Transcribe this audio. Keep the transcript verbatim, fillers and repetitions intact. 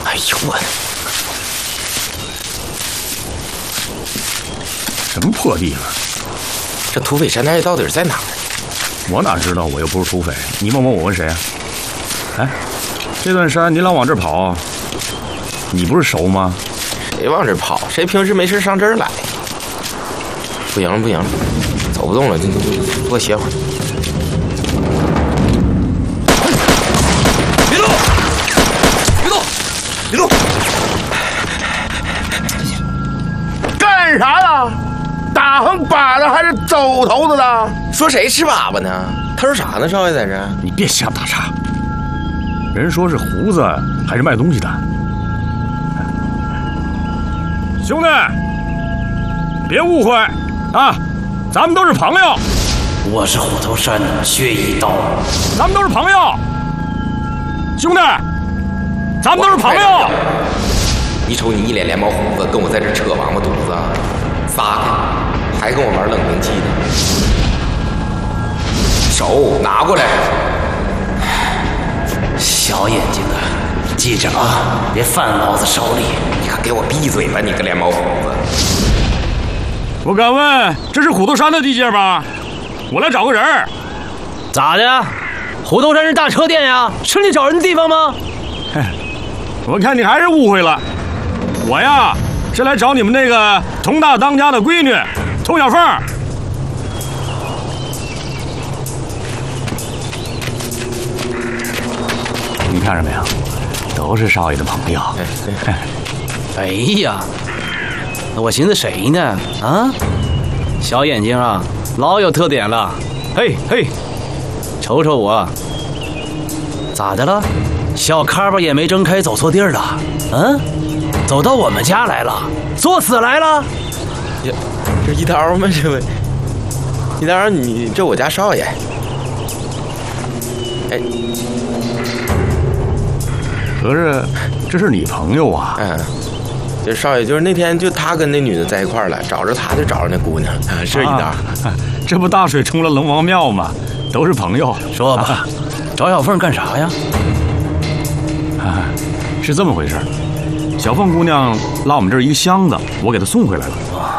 哎呦我！ 什么破地方？ 这土匪山寨到底在哪儿？ 我哪知道？我又不是土匪。你问我，我问谁啊？哎，这段山你老往这儿跑，你不是熟吗？ 谁往这儿跑？谁平时没事上这儿来？不行了，不行了，走不动了，就就就给我歇会儿。 别动！别动！别动！ 干啥呢？打横靶的还是走头子的？说谁吃粑粑呢？他说啥呢？少爷在这？ 你别瞎打岔。人说是胡子还是卖东西的？兄弟，别误会啊，咱们都是朋友。 我是虎头山薛一刀， 咱们都是朋友。兄弟，咱们都是朋友。 你瞅你一脸连毛胡子，跟我在这扯王八犊子，撒开，还跟我玩冷兵器呢。手拿过来。 小眼睛的，记着啊，别犯老子手里。 你可给我闭嘴吧，你个连毛胡子！ 我敢问，这是虎头山的地界吧？我来找个人儿。 咋的？虎头山是大车店呀，是你找人的地方吗？ 嘿，我看你还是误会了。我呀，是来找你们那个佟大当家的闺女，佟小凤。你看着没有，都是少爷的朋友。 哎呀，那我寻思谁呢？啊，小眼睛啊，老有特点了。嘿嘿，瞅瞅我，咋的了？小卡巴也没睁开，走错地儿了。嗯，走到我们家来了，作死来了。 呀，这一刀吗？这位，一刀，你这我家少爷。哎。 合着这是你朋友啊？ 嗯，这少爷就是那天就他跟那女的在一块儿了，找着他就找着那姑娘，啊，是一道、啊。 这不大水冲了龙王庙吗？都是朋友。 说吧，啊、找小凤干啥呀？ 啊，是这么回事。小凤姑娘拉我们这儿一个箱子，我给她送回来了。